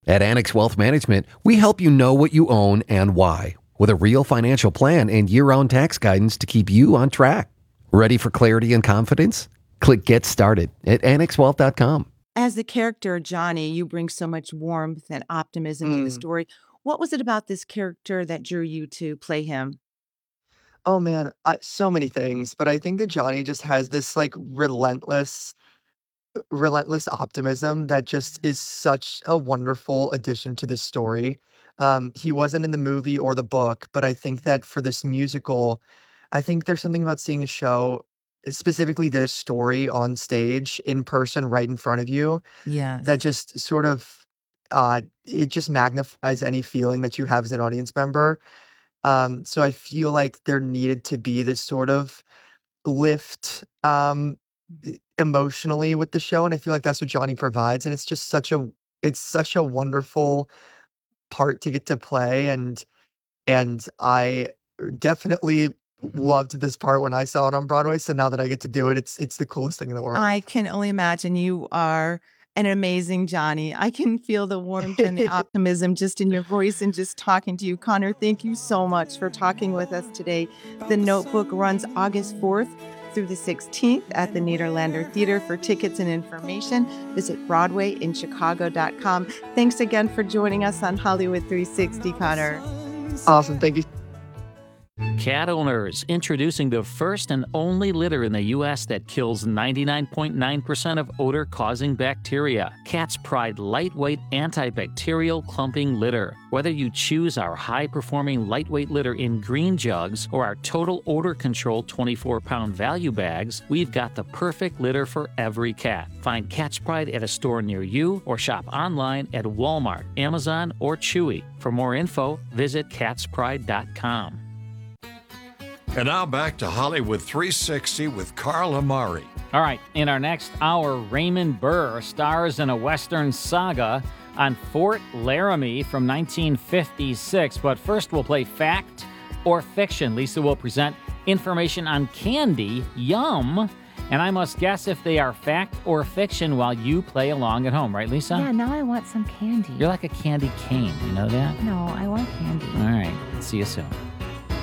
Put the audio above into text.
At Annex Wealth Management, we help you know what you own and why, with a real financial plan and year-round tax guidance to keep you on track. Ready for clarity and confidence? Click Get Started at annexwealth.com. As the character Johnny, you bring so much warmth and optimism to the story. What was it about this character that drew you to play him? Oh man, so many things, but I think that Johnny just has this like relentless optimism that just is such a wonderful addition to this story. He wasn't in the movie or the book, but I think that for this musical, I think there's something about seeing a show, specifically this story on stage in person right in front of you, Yes. that just sort of it just magnifies any feeling that you have as an audience member. So I feel like there needed to be this sort of lift emotionally with the show, and I feel like that's what Johnny provides, and it's such a wonderful part to get to play, and I definitely loved this part when I saw it on Broadway. So now that I get to do it, it's the coolest thing in the world. I can only imagine you are an amazing Johnny. I can feel the warmth and the optimism just in your voice and just talking to you. Connor, thank you so much for talking with us today. The Notebook runs August 4th through the 16th at the Nederlander Theater. For tickets and information, visit BroadwayInChicago.com. Thanks again for joining us on Hollywood 360, Connor. Awesome. Thank you. Cat owners, introducing the first and only litter in the U.S. that kills 99.9% of odor-causing bacteria. Cat's Pride Lightweight Antibacterial Clumping Litter. Whether you choose our high-performing lightweight litter in green jugs or our Total Odor Control 24-pound value bags, we've got the perfect litter for every cat. Find Cat's Pride at a store near you or shop online at Walmart, Amazon, or Chewy. For more info, visit catspride.com. And now back to Hollywood 360 with Carl Amari. All right, in our next hour, Raymond Burr stars in a Western saga on Fort Laramie from 1956. But first, we'll play Fact or Fiction. Lisa will present information on candy, yum, and I must guess if they are fact or fiction while you play along at home. Right, Lisa? Yeah, now I want some candy. You're like a candy cane. You know that? No, I want candy. All right, see you soon.